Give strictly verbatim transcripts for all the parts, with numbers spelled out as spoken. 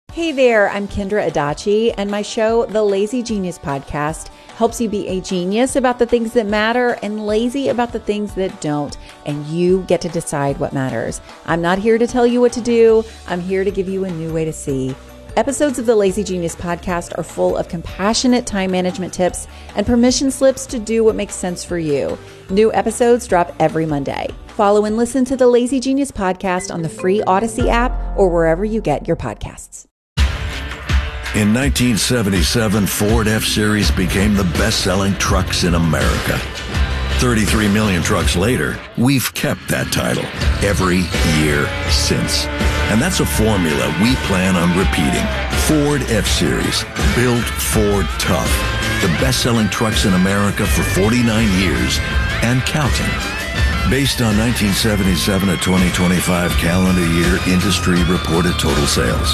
Hey there, I'm Kendra Adachi, and my show, The Lazy Genius Podcast, helps you be a genius about the things that matter and lazy about the things that don't, and you get to decide what matters. I'm not here to tell you what to do. I'm here to give you a new way to see. Episodes of the Lazy Genius Podcast are full of compassionate time management tips and permission slips to do what makes sense for you. New episodes drop every Monday. Follow and listen to the Lazy Genius Podcast on the free Odyssey app or wherever you get your podcasts. In nineteen seventy-seven, Ford F-Series became the best-selling trucks in America. thirty-three million trucks later, we've kept that title every year since. And that's a formula we plan on repeating. Ford F-Series, built Ford tough. The best-selling trucks in America for forty-nine years and counting. Based on nineteen seventy-seven to twenty twenty-five calendar year industry reported total sales.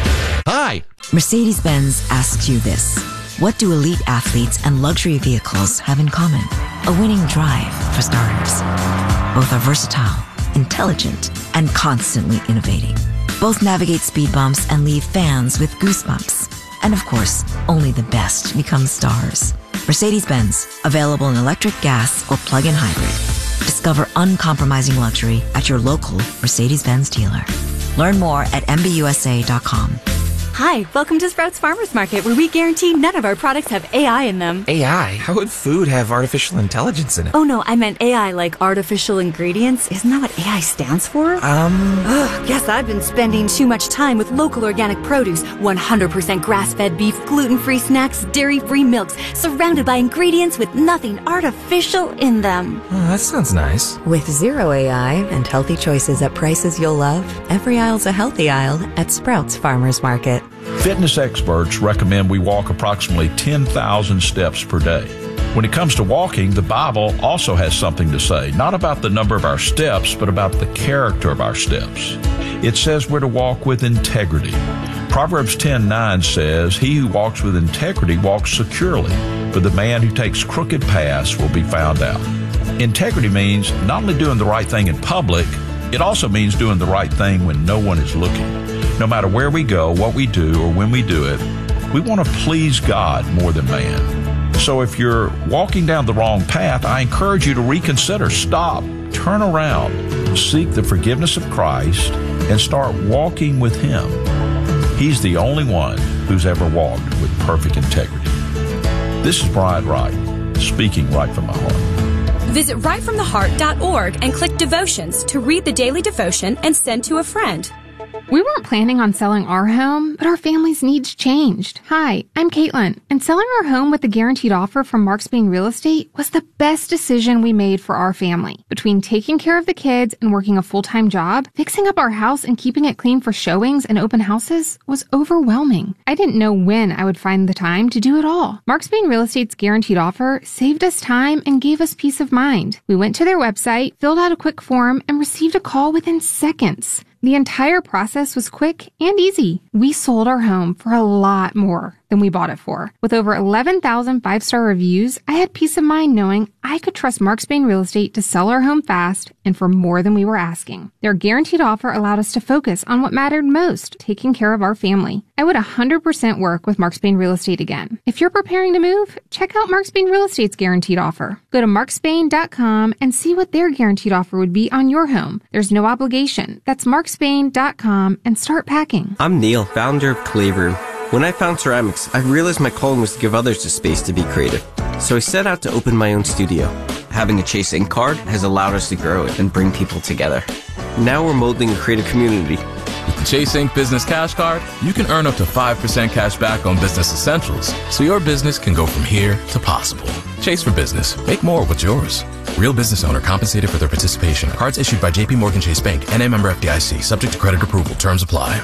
Hi! Mercedes-Benz asks you this. What do elite athletes and luxury vehicles have in common? A winning drive, for starters. Both are versatile, intelligent, and constantly innovating. Both navigate speed bumps and leave fans with goosebumps. And of course, only the best become stars. Mercedes-Benz, available in electric, gas, or plug-in hybrid. Discover uncompromising luxury at your local Mercedes-Benz dealer. Learn more at M B U S A dot com. Hi, welcome to Sprouts Farmers Market, where we guarantee none of our products have A I in them. A I? How would food have artificial intelligence in it? Oh no, I meant A I like artificial ingredients. Isn't that what A I stands for? Um... Ugh, guess I've been spending too much time with local organic produce, one hundred percent grass-fed beef, gluten-free snacks, dairy-free milks, surrounded by ingredients with nothing artificial in them. Oh, that sounds nice. With zero A I and healthy choices at prices you'll love, every aisle's a healthy aisle at Sprouts Farmers Market. Fitness experts recommend we walk approximately ten thousand steps per day. When it comes to walking, the Bible also has something to say, not about the number of our steps, but about the character of our steps. It says we're to walk with integrity. Proverbs ten nine says, "He who walks with integrity walks securely, but the man who takes crooked paths will be found out." Integrity means not only doing the right thing in public, it also means doing the right thing when no one is looking. No matter where we go, what we do, or when we do it, we want to please God more than man. So if you're walking down the wrong path, I encourage you to reconsider, stop, turn around, seek the forgiveness of Christ, and start walking with Him. He's the only one who's ever walked with perfect integrity. This is Brian Wright, speaking right from my heart. Visit right from the heart dot org and click Devotions to read the daily devotion and send to a friend. We weren't planning on selling our home, but our family's needs changed. Hi, I'm Caitlin, and selling our home with a guaranteed offer from Mark Spain Real Estate was the best decision we made for our family. Between taking care of the kids and working a full-time job, fixing up our house and keeping it clean for showings and open houses was overwhelming. I didn't know when I would find the time to do it all. Mark Spain Real Estate's guaranteed offer saved us time and gave us peace of mind. We went to their website, filled out a quick form, and received a call within seconds. The entire process was quick and easy. We sold our home for a lot more than we bought it for. With over eleven thousand five-star reviews, I had peace of mind knowing I could trust Mark Spain Real Estate to sell our home fast and for more than we were asking. Their guaranteed offer allowed us to focus on what mattered most, taking care of our family. I would one hundred percent work with Mark Spain Real Estate again. If you're preparing to move, check out Mark Spain Real Estate's guaranteed offer. Go to mark spain dot com and see what their guaranteed offer would be on your home. There's no obligation. That's mark spain dot com and start packing. I'm Neil, founder of Clay Room. When I found ceramics, I realized my calling was to give others the space to be creative. So I set out to open my own studio. Having a Chase Ink card has allowed us to grow it and bring people together. Now we're molding a creative community. With the Chase Ink Business Cash Card, you can earn up to five percent cash back on business essentials, so your business can go from here to possible. Chase for business. Make more what's yours. Real business owner compensated for their participation. Cards issued by J P Morgan Chase Bank, N A member F D I C, subject to credit approval. Terms apply.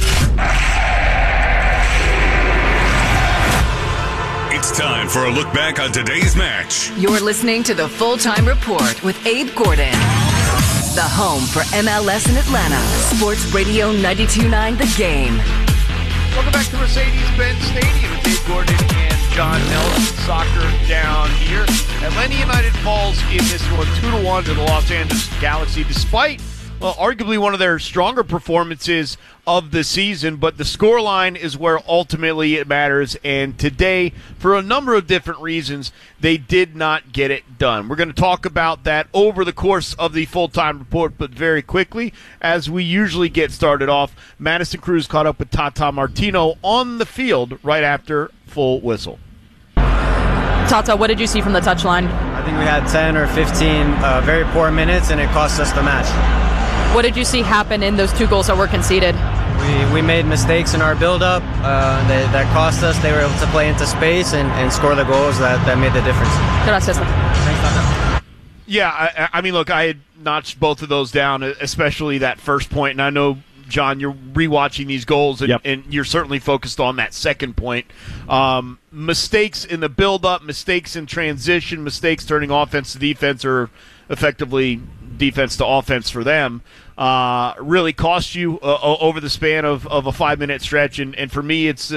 It's time for a look back on today's match. You're listening to the Full-Time Report with Abe Gordon. The home for M L S in Atlanta. Sports Radio ninety-two point nine The Game. Welcome back to Mercedes-Benz Stadium. It's Abe Gordon and John Nelson. Soccer down here. Atlanta United falls in this one two to one to the Los Angeles Galaxy, despite uh, arguably one of their stronger performances of the season, but the scoreline is where ultimately it matters. And today, for a number of different reasons, they did not get it done. We're going to talk about that over the course of the full-time report, but very quickly, as we usually get started off, Madison Cruz caught up with Tata Martino on the field right after full whistle. Tata, what did you see from the touchline? I think we had ten or fifteen uh, very poor minutes, and it cost us the match. What did you see happen in those two goals that were conceded? We we made mistakes in our build-up uh, that, that cost us. They were able to play into space and, and score the goals that, that made the difference. Gracias. Thanks, Tata. Yeah, I, I mean, look, I had notched both of those down, especially that first point, and I know, John, you're rewatching these goals, and, yep. and you're certainly focused on that second point. Um, mistakes in the build-up, mistakes in transition, mistakes turning offense to defense, or effectively defense to offense for them, uh, really cost you uh, over the span of, of a five-minute stretch. And, and for me, it's